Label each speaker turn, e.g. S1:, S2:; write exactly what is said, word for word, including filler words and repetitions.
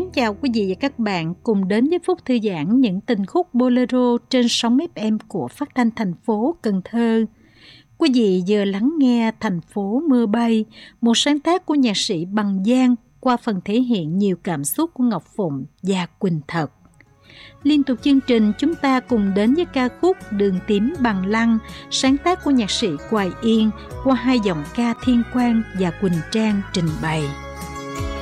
S1: Kính chào quý vị và các bạn cùng đến với phút thư giãn những tình khúc bolero trên sóng ép em của Phát thanh thành phố Cần Thơ. Quý vị vừa lắng nghe Thành phố mưa bay, một sáng tác của nhạc sĩ Bằng Giang qua phần thể hiện nhiều cảm xúc của Ngọc Phụng và Quỳnh Thật. Liên tục chương trình, chúng ta cùng đến với ca khúc Đường Tím Bằng Lăng, sáng tác của nhạc sĩ Hoài Yên qua hai giọng ca Thiên Quang và Quỳnh Trang trình bày.